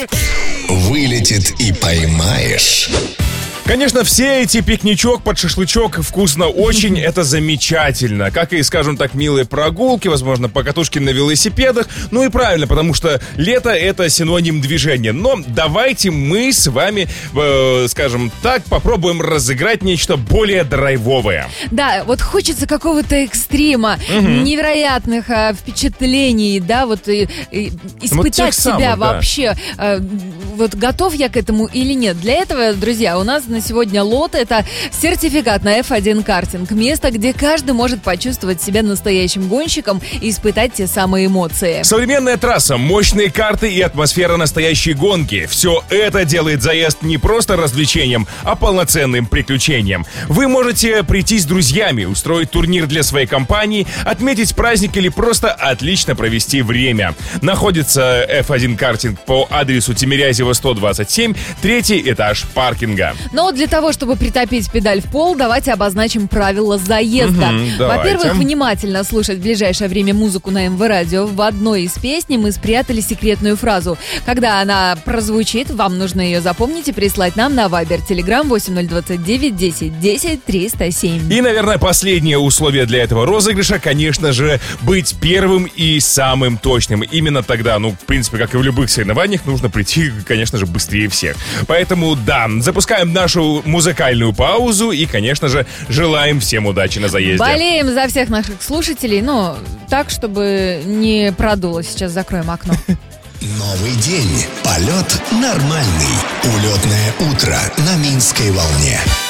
Вылетит и поймаешь. Конечно, все эти пикничок под шашлычок вкусно очень, это замечательно. Как и, скажем так, милые прогулки, возможно, покатушки на велосипедах. Ну и правильно, потому что лето — это синоним движения. Но давайте мы с вами, скажем так, попробуем разыграть нечто более драйвовое. Да, вот хочется какого-то экстрима, невероятных впечатлений, да, вот испытать себя вообще. Вот готов я к этому или нет? Для этого, друзья, у нас на сегодня лот — это сертификат на F1 картинг. Место, где каждый может почувствовать себя настоящим гонщиком и испытать те самые эмоции. Современная трасса, мощные карты и атмосфера настоящей гонки. Все это делает заезд не просто развлечением, а полноценным приключением. Вы можете прийти с друзьями, устроить турнир для своей компании, отметить праздник или просто отлично провести время. Находится F1 картинг по адресу Тимирязева 127, 3-й этаж паркинга. Но для того, чтобы притопить педаль в пол, давайте обозначим правила заезда. Во-первых, внимательно слушать в ближайшее время музыку на МВ-радио. В одной из песен мы спрятали секретную фразу. Когда она прозвучит, вам нужно ее запомнить и прислать нам на Viber, Telegram 8029 10 10 307. И, наверное, последнее условие для этого розыгрыша, конечно же, быть первым и самым точным. Именно тогда, в принципе, как и в любых соревнованиях, нужно прийти, конечно же, быстрее всех. Поэтому, да, запускаем нашу музыкальную паузу и, конечно же, желаем всем удачи на заезде. Болеем за всех наших слушателей, так, чтобы не продуло. Сейчас закроем окно. Новый день. Полет нормальный. Улетное утро на Минской волне.